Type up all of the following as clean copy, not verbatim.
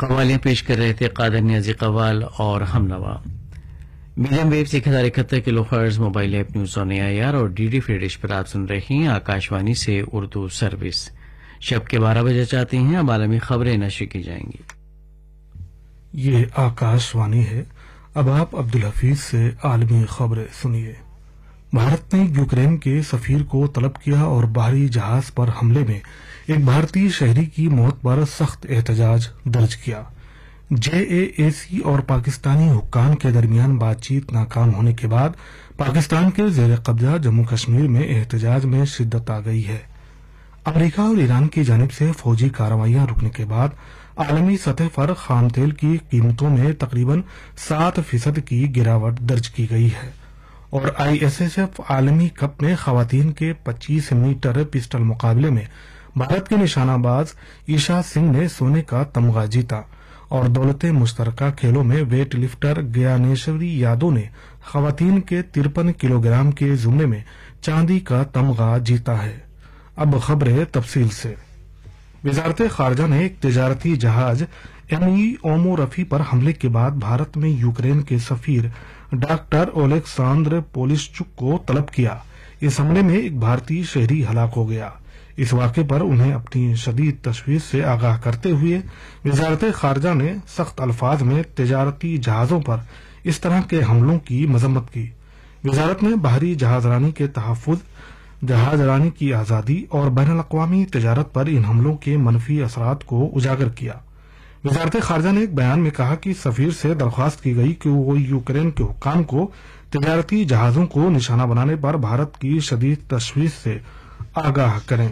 قوالیاں پیش کر رہے تھے قادر نیازی قوال اور ہم نوا. میڈیم ویو سے 1071 کلو hertz mobile app news on AIR اور ڈی فری ڈش پر آپ سن رہے ہیں آکاشوانی سے اردو سروس. شب کے 12 بجے چاہتے ہیں اب عالمی خبریں نشر کی جائیں گی. یہ آکاشوانی ہے. اب آپ عبدالحفیظ سے عالمی خبریں سنیے. بھارت نے یوکرین کے سفیر کو طلب کیا اور بحری جہاز پر حملے میں ایک بھارتی شہری کی موت پر سخت احتجاج درج کیا. JAAC اور پاکستانی حکام کے درمیان بات چیت ناکام ہونے کے بعد پاکستان کے زیر قبضہ جموں کشمیر میں احتجاج میں شدت آ گئی ہے. امریکہ اور ایران کی جانب سے فوجی کارروائیاں رکنے کے بعد عالمی سطح پر خام تیل کی قیمتوں میں تقریباً 7% کی گراوٹ درج کی گئی ہے اور ISSF عالمی کپ میں خواتین کے 25 میٹر پسٹل مقابلے میں بھارت کے نشانہ باز ایشا سنگھ نے سونے کا تمغہ جیتا اور دولت مشترکہ کھیلوں میں ویٹ لفٹر گیانیشوری یادو نے خواتین کے 53 کلو گرام کے زمرے میں چاندی کا تمغہ جیتا ہے. اب خبریں تفصیل سے. وزارت خارجہ نے ایک تجارتی جہاز ME اومورفی پر حملے کے بعد بھارت میں یوکرین کے سفیر ڈاکٹر اولیکساندر پولشچک کو طلب کیا. اس حملے میں ایک بھارتی شہری ہلاک ہو گیا. اس واقعے پر انہیں اپنی شدید تشویش سے آگاہ کرتے ہوئے وزارت خارجہ نے سخت الفاظ میں تجارتی جہازوں پر اس طرح کے حملوں کی مذمت کی. وزارت نے بحری جہاز رانی کے تحفظ، جہاز رانی کی آزادی اور بین الاقوامی تجارت پر ان حملوں کے منفی اثرات کو اجاگر کیا. وزارت خارجہ نے ایک بیان میں کہا کہ سفیر سے درخواست کی گئی کہ وہ یوکرین کے حکام کو تجارتی جہازوں کو نشانہ بنانے پر بھارت کی شدید تشویش سے آگاہ کریں.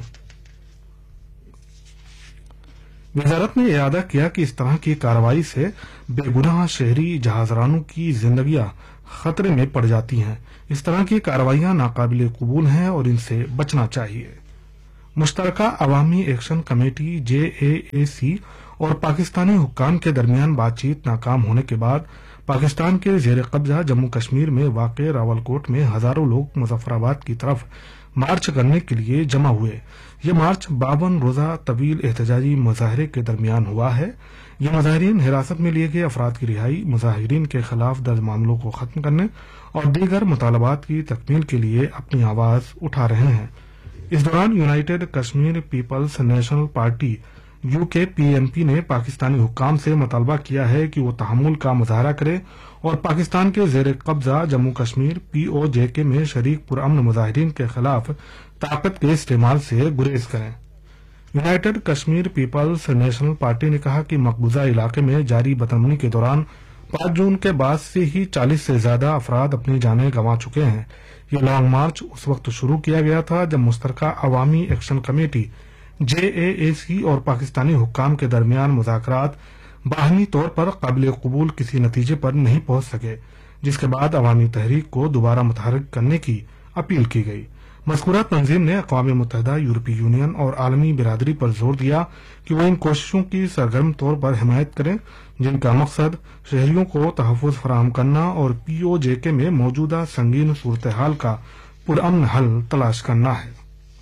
وزارت نے اعادہ کیا کہ اس طرح کی کارروائی سے بے گناہ شہری جہاز رانوں کی زندگیاں خطرے میں پڑ جاتی ہیں. اس طرح کی کارروائیاں ناقابل قبول ہیں اور ان سے بچنا چاہیے. مشترکہ عوامی ایکشن کمیٹی JAAC اور پاکستانی حکام کے درمیان بات چیت ناکام ہونے کے بعد پاکستان کے زیر قبضہ جموں کشمیر میں واقع راولکوٹ میں ہزاروں لوگ مظفر آباد کی طرف مارچ کرنے کے لیے جمع ہوئے. یہ مارچ 52 روزہ طویل احتجاجی مظاہرے کے درمیان ہوا ہے. یہ مظاہرین حراست میں لیے گئے افراد کی رہائی، مظاہرین کے خلاف درج معاملوں کو ختم کرنے اور دیگر مطالبات کی تکمیل کے لیے اپنی آواز اٹھا رہے ہیں. اس دوران United Kashmir Peoples national party UKPNP نے پاکستانی حکام سے مطالبہ کیا ہے کہ وہ تحمل کا مظاہرہ کرے اور پاکستان کے زیر قبضہ جموں کشمیر POJK میں شریک پرامن مظاہرین کے خلاف طاقت کے استعمال سے گریز کریں. United Kashmir Peoples national party نے کہا کہ مقبوضہ علاقے میں جاری بدامنی کے دوران 5 جون کے بعد سے ہی 40 سے زیادہ افراد اپنی جانیں گنوا چکے ہیں. یہ لانگ مارچ اس وقت شروع کیا گیا تھا جب مشترکہ عوامی ایکشن کمیٹی JAAC اور پاکستانی حکام کے درمیان مذاکرات باہمی طور پر قابل قبول کسی نتیجے پر نہیں پہنچ سکے، جس کے بعد عوامی تحریک کو دوبارہ متحرک کرنے کی اپیل کی گئی. مذکورہ تنظیم نے اقوام متحدہ، یورپی یونین اور عالمی برادری پر زور دیا کہ وہ ان کوششوں کی سرگرم طور پر حمایت کریں جن کا مقصد شہریوں کو تحفظ فراہم کرنا اور POJK میں موجودہ سنگین صورتحال کا پرامن حل تلاش کرنا ہے.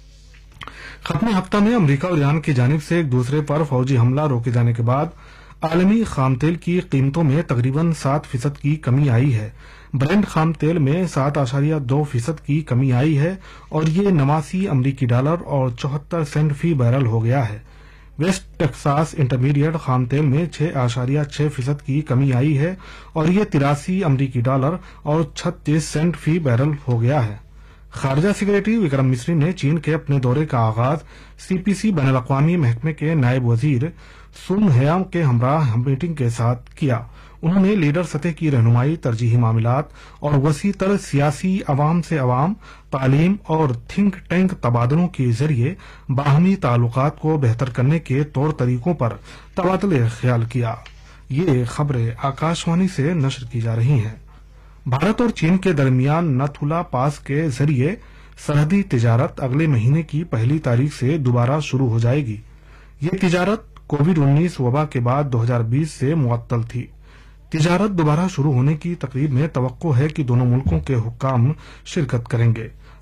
ختم ہفتہ میں امریکہ اور ایران کی جانب سے ایک دوسرے پر فوجی حملہ روکے جانے کے بعد عالمی خام تیل کی قیمتوں میں تقریباً 7% کی کمی آئی ہے. برنٹ خام تیل میں 7.2% کی کمی آئی ہے اور یہ 89 امریکی ڈالر اور 74 سینٹ فی بیرل ہو گیا ہے. ویسٹ ٹیکساس انٹرمیڈیٹ خام تیل میں 6.6% کی کمی آئی ہے اور یہ 83 امریکی ڈالر اور 36 سینٹ فی بیرل ہو گیا ہے. خارجہ سیکریٹری وکرم مسری نے چین کے اپنے دورے کا آغاز CPC بین الاقوامی محکمے کے نائب وزیر سن ہیام کے ہمراہ میٹنگ کے ساتھ کیا. انہوں نے لیڈر سطح کی رہنمائی، ترجیحی معاملات اور وسیع تر سیاسی عوام سے عوام، تعلیم اور تھنک ٹینک تبادلوں کے ذریعے باہمی تعلقات کو بہتر کرنے کے طور طریقوں پر تبادلہ خیال کیا. یہ خبریں آکاشوانی سے نشر کی جا رہی ہیں. بھارت اور چین کے درمیان نتھولا پاس کے ذریعے سرحدی تجارت اگلے مہینے کی 1 تاریخ سے دوبارہ شروع ہو جائے گی. یہ تجارت کووڈ-19 وبا کے بعد 2020 سے معطل تھی. تجارت دوبارہ شروع ہونے کی تقریب میں توقع ہے کہ دونوں ملکوں کے حکام شرکت کریں گے.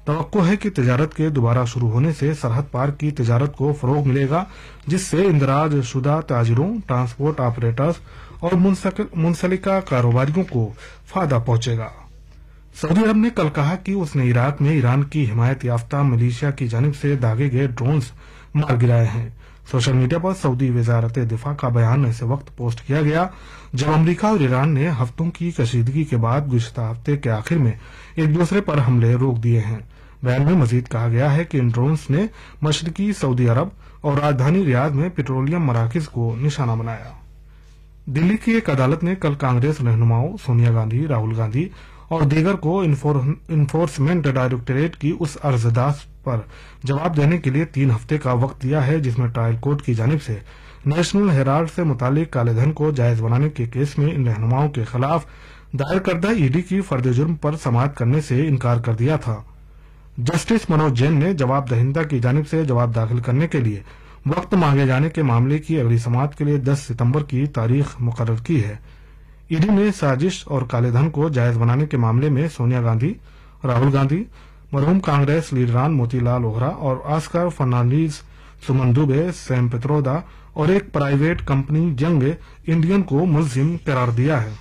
توقع ہے کہ تجارت کے دوبارہ شروع ہونے سے سرحد پار کی تجارت کو فروغ ملے گا، جس سے اندراج شدہ تاجروں، ٹرانسپورٹ آپریٹرز اور منسلکہ کاروباریوں کو فائدہ پہنچے گا۔ سعودی عرب نے کل کہا کہ اس نے عراق میں ایران کی حمایت یافتہ ملیشیا کی جانب سے داغے گئے ڈرونز مار گرائے ہیں۔ سوشل میڈیا پر سعودی وزارت دفاع کا بیان ایسے وقت پوسٹ کیا گیا جب امریکہ اور ایران نے ہفتوں کی کشیدگی کے بعد گزشتہ ہفتے کے آخر میں ایک دوسرے پر حملے روک دیے ہیں۔ بیان میں مزید کہا گیا ہے کہ ان ڈرونز نے مشرقی سعودی عرب اور راجدھانی ریاض میں پیٹرولیم مراکز کو نشانہ بنایا۔ دلی کی ایک عدالت نے کل کانگریس رہنماؤں سونیا گاندھی، راہل گاندھی اور دیگر کو انفورسمنٹ ڈائریکٹوریٹ کی اس عرضداشت پر جواب دینے کے لیے 3 ہفتے کا وقت دیا ہے جس میں ٹرائل کورٹ کی جانب سے نیشنل ہیرالڈ سے متعلق کالے دھن کو جائز بنانے کے کیس میں ان رہنماؤں کے خلاف دائر کردہ ای ڈی کی فرد جرم پر سماعت کرنے سے انکار کر دیا تھا۔ جسٹس منوج جین نے جواب دہندہ کی جانب سے جواب داخل کرنے کے لیے وقت مانگے جانے کے معاملے کی اگلی سماعت کے لیے 10 ستمبر کی تاریخ مقرر کی ہے۔ ای ڈی نے سازش اور کالے دھن کو جائز بنانے کے معاملے میں سونیا گاندھی، راہل گاندھی، مرحوم کانگریس لیڈران موتی لال ووہرا اور آسکر فرنانڈیز، سمن دوبے، سیم پترودا اور ایک پرائیویٹ کمپنی ینگ انڈین کو ملزم قرار دیا ہے۔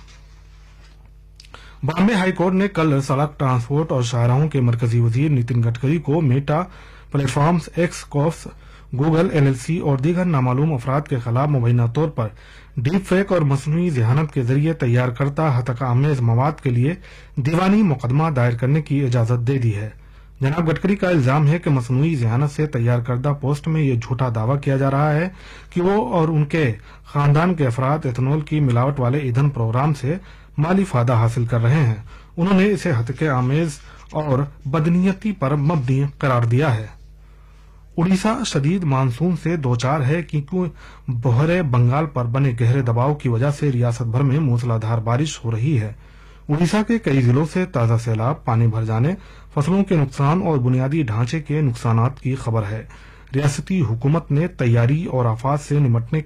بامبے ہائی کورٹ نے کل سڑک ٹرانسپورٹ اور شاہراہوں کے مرکزی وزیر نتن گڈکری کو meta plate forms, x corps, Google LLC اور دیگر نامعلوم افراد کے خلاف مبینہ طور پر ڈیپ فیک اور مصنوعی ذہانت کے ذریعے تیار کردہ ہتک آمیز مواد کے لیے دیوانی مقدمہ دائر کرنے کی اجازت دے دی ہے۔ جناب گڈکری کا الزام ہے کہ مصنوعی ذہانت سے تیار کردہ پوسٹ میں یہ جھوٹا دعویٰ کیا جا رہا ہے کہ وہ اور ان کے خاندان کے افراد ایتھنول کی ملاوٹ والے ایندھن پروگرام سے مالی فائدہ حاصل کر رہے ہیں۔ انہوں نے اسے ہتک آمیز اور بدنیتی پر مبنی قرار دیا ہے۔ اڑیسہ شدید مانسون سے دوچار ہے کیونکہ بحیرہ بنگال پر بنے گہرے دباؤ کی وجہ سے ریاست بھر میں موسلا دھار بارش ہو رہی ہے۔ اڑیسہ کے کئی ضلعوں سے تازہ سیلاب، پانی بھر جانے، فصلوں کے نقصان اور بنیادی ڈھانچے کے نقصانات کی خبر ہے۔ ریاستی حکومت نے تیاری اور آفات سے نمٹنے